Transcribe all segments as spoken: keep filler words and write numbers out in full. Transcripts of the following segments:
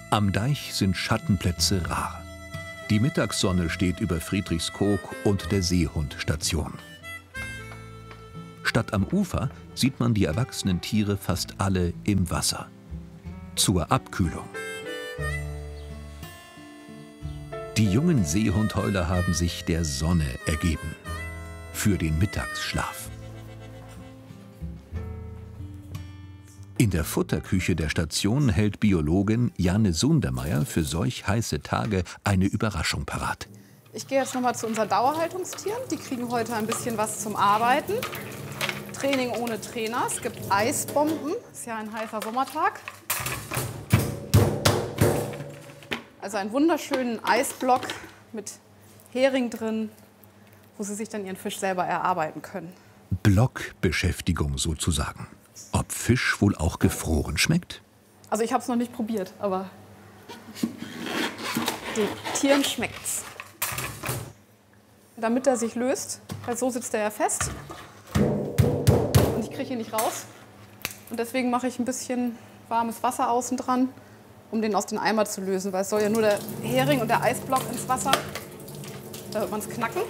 Am Deich sind Schattenplätze rar. Die Mittagssonne steht über Friedrichskoog und der Seehundstation. Statt am Ufer sieht man die erwachsenen Tiere fast alle im Wasser. Zur Abkühlung. Die jungen Seehundhäuler haben sich der Sonne ergeben. Für den Mittagsschlaf. In der Futterküche der Station hält Biologin Janne Sundermeier für solch heiße Tage eine Überraschung parat. Ich gehe jetzt noch mal zu unseren Dauerhaltungstieren. Die kriegen heute ein bisschen was zum Arbeiten. Training ohne Trainer. Es gibt Eisbomben. Ist ja ein heißer Sommertag. Also einen wunderschönen Eisblock mit Hering drin, wo sie sich dann ihren Fisch selber erarbeiten können. Blockbeschäftigung sozusagen. Ob Fisch wohl auch gefroren schmeckt? Also ich habe es noch nicht probiert, aber den Tieren schmeckt's. Damit er sich löst, weil so sitzt er ja fest. Und ich kriege ihn nicht raus. Und deswegen mache ich ein bisschen warmes Wasser außen dran, um den aus dem Eimer zu lösen. Weil es soll ja nur der Hering und der Eisblock ins Wasser. Da hört man es knacken.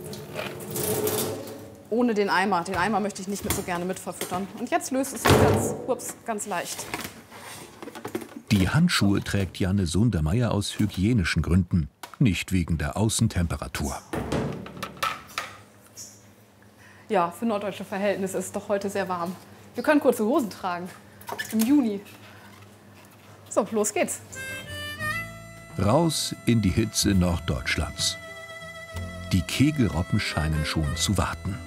Ohne den Eimer. Den Eimer möchte ich nicht mit so gerne mit verfüttern. Und jetzt löst es sich ganz, ups, ganz leicht. Die Handschuhe trägt Janne Sundermeier aus hygienischen Gründen, nicht wegen der Außentemperatur. Ja, für norddeutsche Verhältnisse ist es doch heute sehr warm. Wir können kurze Hosen tragen. Im Juni. So, los geht's. Raus in die Hitze Norddeutschlands. Die Kegelrobben scheinen schon zu warten.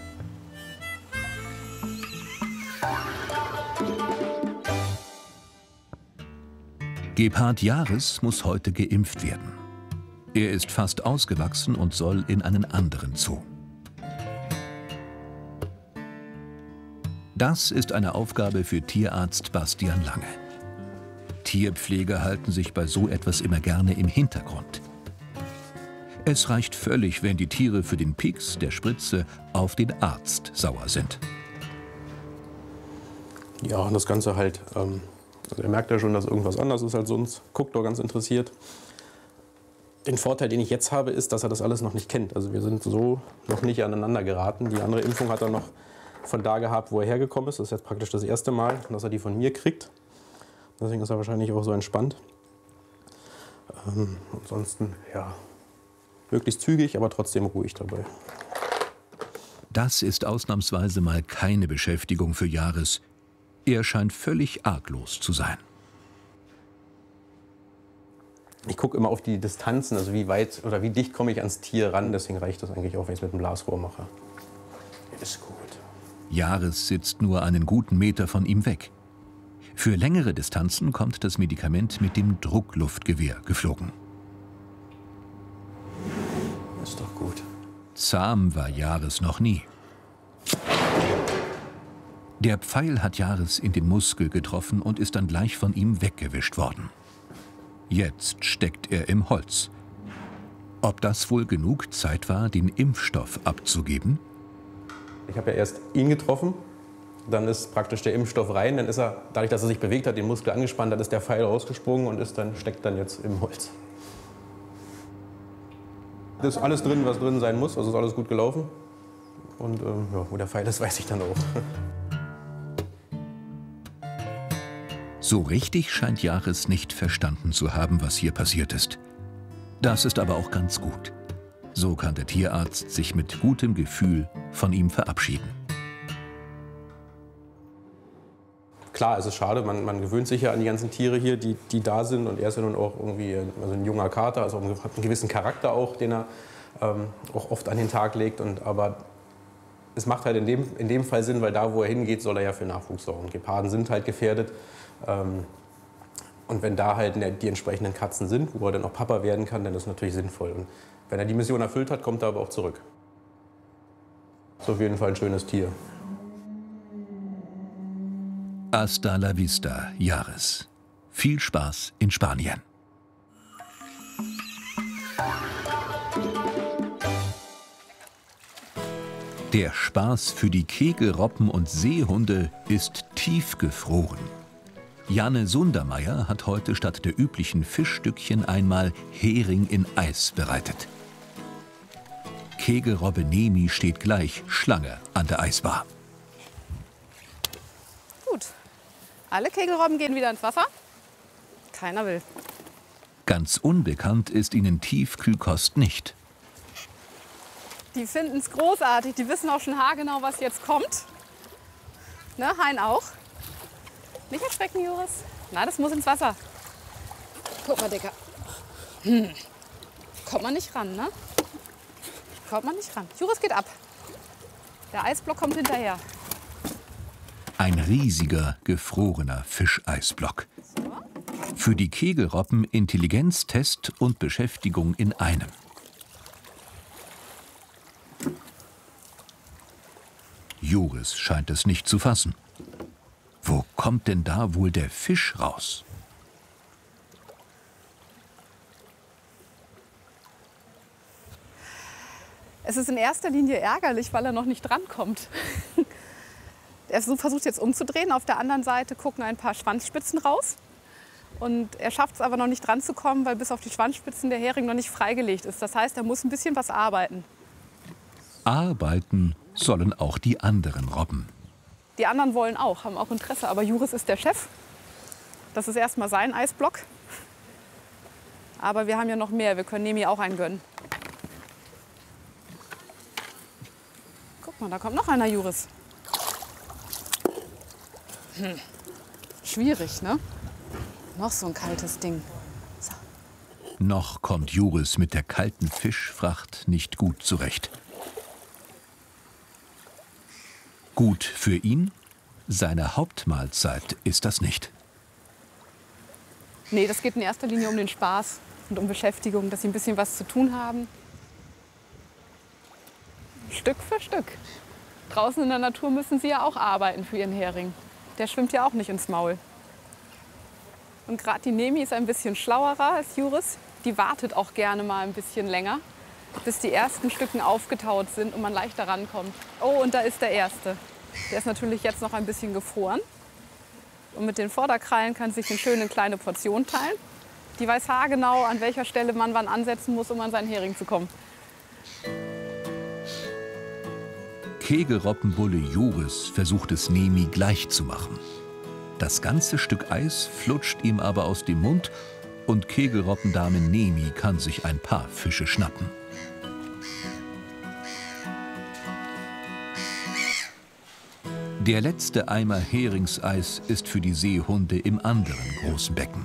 Gepard Jares muss heute geimpft werden. Er ist fast ausgewachsen und soll in einen anderen Zoo. Das ist eine Aufgabe für Tierarzt Bastian Lange. Tierpfleger halten sich bei so etwas immer gerne im Hintergrund. Es reicht völlig, wenn die Tiere für den Pieks der Spritze auf den Arzt sauer sind. Ja, und das Ganze halt, ähm, also er merkt ja schon, dass irgendwas anders ist als sonst, guckt doch ganz interessiert. Den Vorteil, den ich jetzt habe, ist, dass er das alles noch nicht kennt. Also wir sind so noch nicht aneinander geraten. Die andere Impfung hat er noch von da gehabt, wo er hergekommen ist. Das ist jetzt praktisch das erste Mal, dass er die von mir kriegt. Deswegen ist er wahrscheinlich auch so entspannt. Ähm, ansonsten, ja, möglichst zügig, aber trotzdem ruhig dabei. Das ist ausnahmsweise mal keine Beschäftigung für Jares. Er scheint völlig arglos zu sein. Ich gucke immer auf die Distanzen, also wie weit oder wie dicht komme ich ans Tier ran. Deswegen reicht das eigentlich auch, wenn ich es mit dem Blasrohr mache. Ist gut. Jares sitzt nur einen guten Meter von ihm weg. Für längere Distanzen kommt das Medikament mit dem Druckluftgewehr geflogen. Ist doch gut. Zahm war Jares noch nie. Der Pfeil hat Jares in den Muskel getroffen und ist dann gleich von ihm weggewischt worden. Jetzt steckt er im Holz. Ob das wohl genug Zeit war, den Impfstoff abzugeben? Ich habe ja erst ihn getroffen, dann ist praktisch der Impfstoff rein, dann ist er, dadurch, dass er sich bewegt hat, den Muskel angespannt hat, ist der Pfeil rausgesprungen und ist dann, steckt dann jetzt im Holz. Das ist alles drin, was drin sein muss, also ist alles gut gelaufen. Und ähm, ja, wo der Pfeil ist, weiß ich dann auch. So richtig scheint Jares nicht verstanden zu haben, was hier passiert ist. Das ist aber auch ganz gut. So kann der Tierarzt sich mit gutem Gefühl von ihm verabschieden. Klar, es ist schade, man, man gewöhnt sich ja an die ganzen Tiere hier, die, die da sind. Und er ist ja nun auch irgendwie also ein junger Kater, also hat einen gewissen Charakter auch, den er ähm, auch oft an den Tag legt. Und, aber es macht halt in dem, in dem Fall Sinn, weil da, wo er hingeht, soll er ja für Nachwuchs sorgen. Geparden sind halt gefährdet. Ähm, und wenn da halt die entsprechenden Katzen sind, wo er dann auch Papa werden kann, dann ist das natürlich sinnvoll. Und wenn er die Mission erfüllt hat, kommt er aber auch zurück. Ist auf jeden Fall ein schönes Tier. Hasta la vista, Jares. Viel Spaß in Spanien. Der Spaß für die Kegelrobben und Seehunde ist tiefgefroren. Janne Sundermeier hat heute statt der üblichen Fischstückchen einmal Hering in Eis bereitet. Kegelrobbe Nemi steht gleich Schlange an der Eisbar. Gut, alle Kegelrobben gehen wieder ins Wasser. Keiner will. Ganz unbekannt ist ihnen Tiefkühlkost nicht. Die finden es großartig, die wissen auch schon haargenau, was jetzt kommt. Ne, Hein auch. Nicht erschrecken, Joris. Na, das muss ins Wasser. Guck mal, Dicker. Hm. Kommt man nicht ran, ne? Kommt man nicht ran. Joris geht ab. Der Eisblock kommt hinterher. Ein riesiger, gefrorener Fischeisblock. Für die Kegelrobben Intelligenztest und Beschäftigung in einem. Joris scheint es nicht zu fassen. Wo kommt denn da wohl der Fisch raus? Es ist in erster Linie ärgerlich, weil er noch nicht drankommt. Er versucht jetzt umzudrehen. Auf der anderen Seite gucken ein paar Schwanzspitzen raus. Und er schafft es aber noch nicht dran zu kommen, weil bis auf die Schwanzspitzen der Hering noch nicht freigelegt ist. Das heißt, er muss ein bisschen was arbeiten. Arbeiten sollen auch die anderen Robben. Die anderen wollen auch, haben auch Interesse. Aber Joris ist der Chef. Das ist erstmal sein Eisblock. Aber wir haben ja noch mehr. Wir können Nemi auch einen gönnen. Guck mal, da kommt noch einer, Joris. Hm. Schwierig, ne? Noch so ein kaltes Ding. So. Noch kommt Joris mit der kalten Fischfracht nicht gut zurecht. Gut für ihn, seine Hauptmahlzeit ist das nicht. Nee, das geht in erster Linie um den Spaß und um Beschäftigung, dass sie ein bisschen was zu tun haben. Stück für Stück. Draußen in der Natur müssen sie ja auch arbeiten für ihren Hering. Der schwimmt ja auch nicht ins Maul. Und gerade die Nemi ist ein bisschen schlauerer als Joris. Die wartet auch gerne mal ein bisschen länger, bis die ersten Stücken aufgetaut sind und man leichter rankommt. Oh, und da ist der erste. Der ist natürlich jetzt noch ein bisschen gefroren. Und mit den Vorderkrallen kann sich eine schöne kleine Portion teilen. Die weiß haargenau, an welcher Stelle man wann ansetzen muss, um an seinen Hering zu kommen. Kegelrobbenbulle Joris versucht es Nemi gleich zu machen. Das ganze Stück Eis flutscht ihm aber aus dem Mund und Kegelrobbendame Nemi kann sich ein paar Fische schnappen. Der letzte Eimer Heringseis ist für die Seehunde im anderen großen Becken.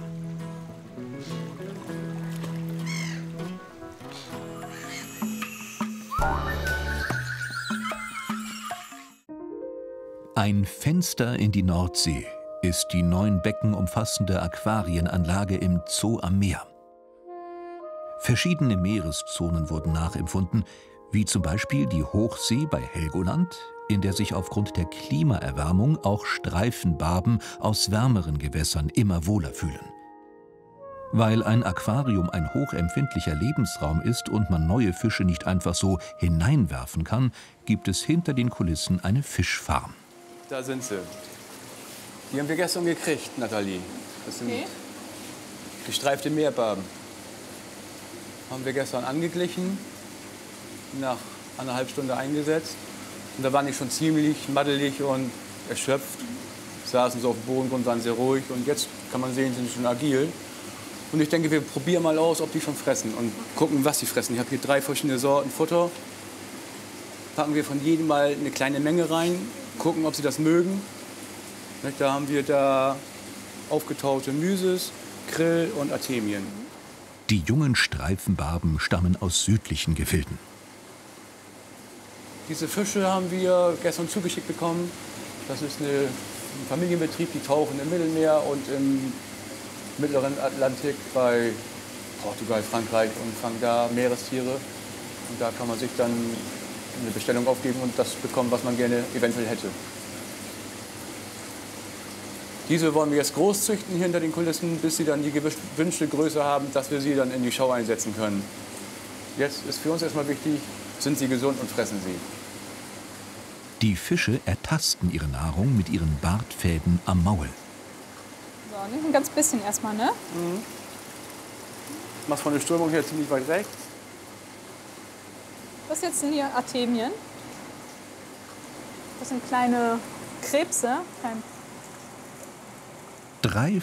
Ein Fenster in die Nordsee ist die neun Becken umfassende Aquarienanlage im Zoo am Meer. Verschiedene Meereszonen wurden nachempfunden, wie zum Beispiel die Hochsee bei Helgoland, in der sich aufgrund der Klimaerwärmung auch Streifenbarben aus wärmeren Gewässern immer wohler fühlen. Weil ein Aquarium ein hochempfindlicher Lebensraum ist und man neue Fische nicht einfach so hineinwerfen kann, gibt es hinter den Kulissen eine Fischfarm. Da sind sie. Die haben wir gestern gekriegt, Nathalie. Das sind okay. Gestreifte Meerbarben. Haben wir gestern angeglichen, nach anderthalb Stunde eingesetzt. Und da waren die schon ziemlich maddelig und erschöpft. Saßen so auf dem Bodengrund, waren sehr ruhig. Und jetzt kann man sehen, sind schon agil. Und ich denke, wir probieren mal aus, ob die schon fressen und gucken, was sie fressen. Ich habe hier drei verschiedene Sorten Futter. Packen wir von jedem mal eine kleine Menge rein, gucken, ob sie das mögen. Da haben wir da aufgetaute Mysis, Krill und Artemien. Die jungen Streifenbarben stammen aus südlichen Gefilden. Diese Fische haben wir gestern zugeschickt bekommen. Das ist eine, ein Familienbetrieb, die tauchen im Mittelmeer und im mittleren Atlantik bei Portugal, Frankreich und fangen da Meerestiere. Und da kann man sich dann eine Bestellung aufgeben und das bekommen, was man gerne eventuell hätte. Diese wollen wir jetzt groß züchten hinter den Kulissen, bis sie dann die gewünschte Größe haben, dass wir sie dann in die Show einsetzen können. Jetzt ist für uns erstmal wichtig, sind sie gesund und fressen sie. Die Fische ertasten ihre Nahrung mit ihren Bartfäden am Maul. So, ein ganz bisschen erstmal, ne? Mhm. Machst von der Strömung her ziemlich weit rechts. Was jetzt sind hier Artemien? Das sind kleine Krebse. Klein Drei